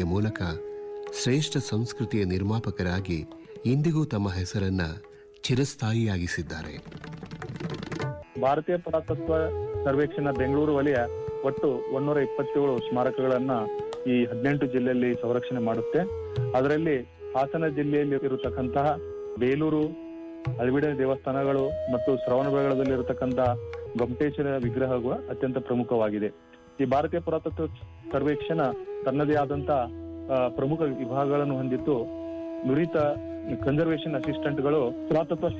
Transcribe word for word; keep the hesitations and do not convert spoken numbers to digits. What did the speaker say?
ಮೂಲಕ ಶ್ರೇಷ್ಠ ಸಂಸ್ಕೃತಿಯ ನಿರ್ಮಾಪಕರಾಗಿ ಇಂದಿಗೂ ತಮ್ಮ ಹೆಸರನ್ನ ಚಿರಸ್ಥಾಯಿಯಾಗಿಸಿದ್ದಾರೆ. ಭಾರತೀಯ ಪುರಾತತ್ವ ಸರ್ವೇಕ್ಷಣಾ ಬೆಂಗಳೂರು ವಲಯ ಒಟ್ಟು ಒಂದೂರ ಇಪ್ಪತ್ತೇಳು ಸ್ಮಾರಕಗಳನ್ನ ಈ ಹದಿನೆಂಟು ಜಿಲ್ಲೆಯಲ್ಲಿ ಸಂರಕ್ಷಣೆ ಮಾಡುತ್ತೆ. ಅದರಲ್ಲಿ ಹಾಸನ ಜಿಲ್ಲೆಯಲ್ಲಿ ಇರತಕ್ಕಂತಹ ಬೇಲೂರು ಹಳವಿಡೆ ದೇವಸ್ಥಾನಗಳು ಮತ್ತು ಶ್ರವಣಬೆಳಗೊಳದಲ್ಲಿ ಇರತಕ್ಕಂತಹ ಗೊಮ್ಮಟೇಶ್ವರ ವಿಗ್ರಹಗಳು ಅತ್ಯಂತ ಪ್ರಮುಖವಾಗಿದೆ. ಈ ಭಾರತೀಯ ಪುರಾತತ್ವ ಸರ್ವೇಕ್ಷಣಾ ತನ್ನದೇ ಆದಂತ ಪ್ರಮುಖ ವಿಭಾಗಗಳನ್ನು ಹೊಂದಿದ್ದು ನುರಿತ ಕನ್ಸರ್ವೇಷನ್ ಅಸಿಸ್ಟೆಂಟ್ಗಳು ಪುರಾತತ್ವ